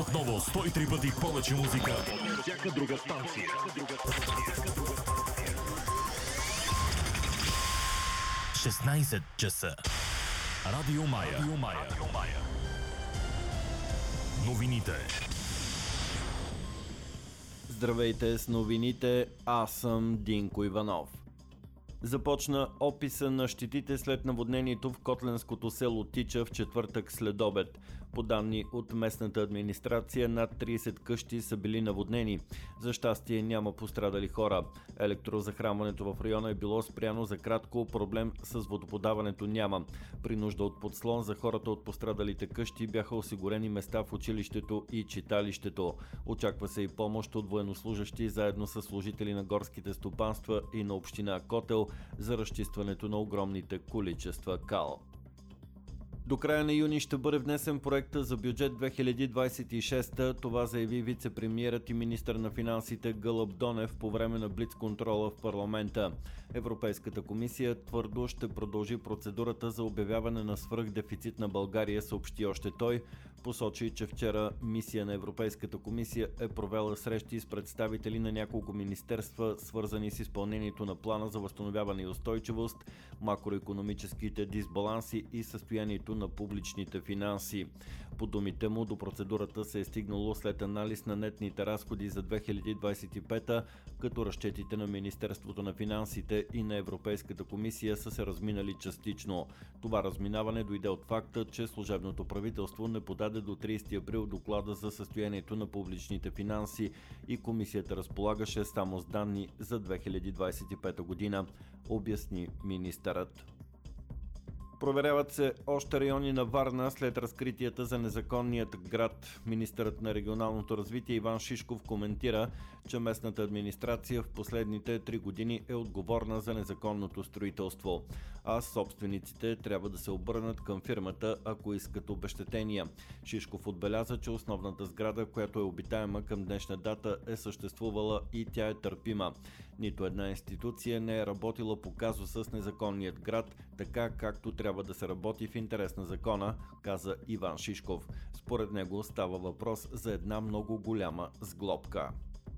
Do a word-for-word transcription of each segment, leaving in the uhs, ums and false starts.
Отново сто и три пъти повече музика. Всяка друга станция. шестнайсет часа. Радио Мая. Радио Мая. Радио Мая. Новините. Здравейте с новините, аз съм Динко Иванов. Започна описа на щетите след наводнението в котленското село Тича в четвъртък след обед. По данни от местната администрация, над трийсет къщи са били наводнени. За щастие няма пострадали хора. Електрозахранването в района е било спряно за кратко, проблем с водоподаването няма. При нужда от подслон за хората от пострадалите къщи бяха осигурени места в училището и читалището. Очаква се и помощ от военнослужащи заедно с служители на горските стопанства и на община Котел за разчистването на огромните количества кал. До края на юни ще бъде внесен проекта за бюджет две хиляди двайсет и шеста. Това заяви вице-премиерът и министър на финансите Гълъб Донев по време на блиц-контрола в парламента. Европейската комисия твърдо ще продължи процедурата за обявяване на свръхдефицит на България, съобщи още той. Посочи, че вчера мисия на Европейската комисия е провела срещи с представители на няколко министерства, свързани с изпълнението на плана за възстановяване и устойчивост, макроекономическите дисбаланси и състоянието на публичните финанси. По думите му, до процедурата се е стигнало след анализ на нетните разходи за две хиляди двайсет и пета, като разчетите на Министерството на финансите и на Европейската комисия са се разминали частично. Това разминаване дойде от факта, че служебното правителство не подаде до трийсети април доклада за състоянието на публичните финанси и комисията разполагаше само с данни за две хиляди двайсет и пета година, обясни министърът. Проверяват се още райони на Варна след разкритията за незаконният град. Министърът на регионалното развитие Иван Шишков коментира, че местната администрация в последните три години е отговорна за незаконното строителство, а собствениците трябва да се обърнат към фирмата, ако искат обезщетения. Шишков отбеляза, че основната сграда, която е обитаема към днешна дата, е съществувала и тя е търпима. Нито една институция не е работила по казуса с незаконният град, така както трябва трябва да се работи в интерес на закона, каза Иван Шишков. Според него става въпрос за една много голяма сглобка.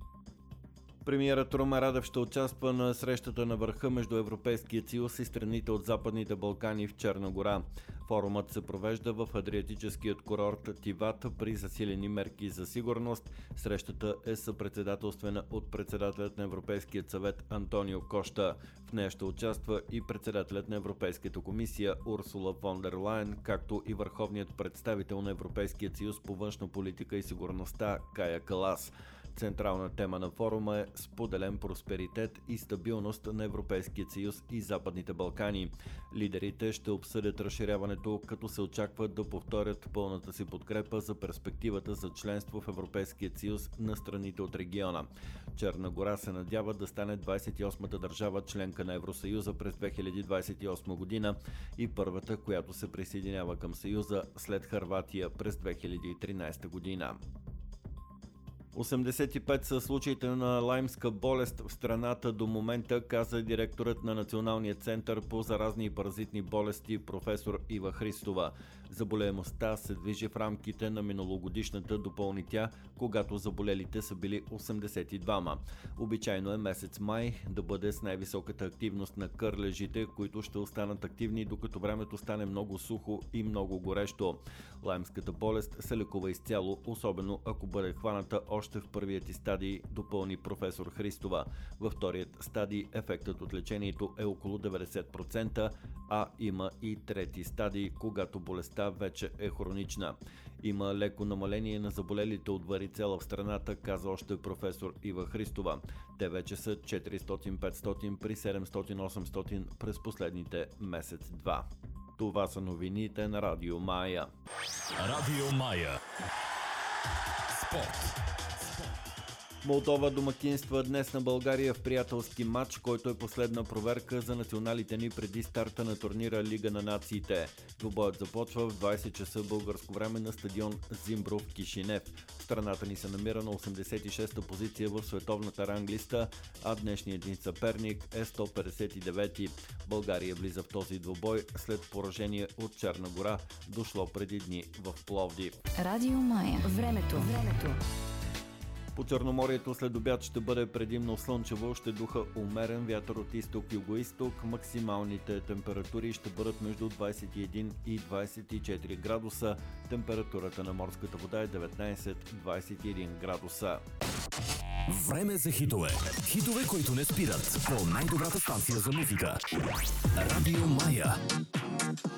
Премиерът Румен Радев ще участва на срещата на върха между Европейския съюз и страните от Западните Балкани в Черна гора. Форумът се провежда в адриатическият курорт Тиват при засилени мерки за сигурност. Срещата е съпредседателствена от председателят на Европейския съвет Антонио Кошта. В нея ще участва и председателят на Европейската комисия Урсула фон дер Лайен, както и върховният представител на Европейския съюз по външна политика и сигурността Кая Калас. Централна тема на форума е споделен просперитет и стабилност на Европейския съюз и Западните Балкани. Лидерите ще обсъдят разширяването, като се очакват да повторят пълната си подкрепа за перспективата за членство в Европейския съюз на страните от региона. Черна гора се надява да стане двайсет и осмата държава членка на Евросъюза през две хиляди двайсет и осма година и първата, която се присъединява към Съюза след Хърватия през две хиляди и тринайсета година. осемдесет и пет са случаите на лаймска болест в страната до момента, каза директорът на Националния център по заразни и паразитни болести професор Ива Христова. Заболеемостта се движи в рамките на миналогодишната, допълни тя, когато заболелите са били осемдесет и двама. Обичайно е месец май да бъде с най-високата активност на кърлежите, които ще останат активни, докато времето стане много сухо и много горещо. Лаймската болест се лекува изцяло, особено ако бъде хваната още в първият ти стадий, допълни професор Христова. Във вторият стадий ефектът от лечението е около деветдесет процента, а има и трети стадий, когато болестта вече е хронична. Има леко намаление на заболелите от варицела в страната, каза още професор Ива Христова. Те вече са четиристотин-петстотин при седемстотин-осемстотин през последните месец-два. Това са новините на Радио Мая. Радио Мая. Спорт. Молдова домакинства днес на България в приятелски матч, който е последна проверка за националите ни преди старта на турнира Лига на нациите. Двубоят започва в двайсет часа българско време на стадион Зимбров, Кишинев. Страната ни се намира на осемдесет и шеста позиция в световната ранглиста, а днешният ни съперник е сто петдесет и девети. България влиза в този двубой след поражение от Черна гора, дошло преди дни в Пловдив. Радио Мая. Времето. Времето. По Черноморието след обяд ще бъде предимно слънчево, ще духа умерен вятър от изток-югоизток. Максималните температури ще бъдат между двайсет и един и двайсет и четири градуса. Температурата на морската вода е деветнайсет до двайсет и един градуса. Време за хитове. Хитове, които не спират. По най-добрата станция за музика. Радио Мая.